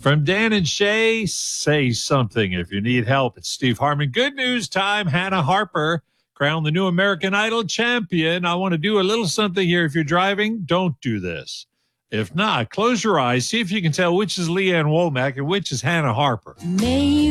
From Dan and Shay, say something if you need help. It's Steve Harmon. Good news time. Hannah Harper crowned the new American Idol champion. I want to do a little something here. If you're driving, don't do this. If not, close your eyes. See if you can tell which is Leanne Womack and which is Hannah Harper.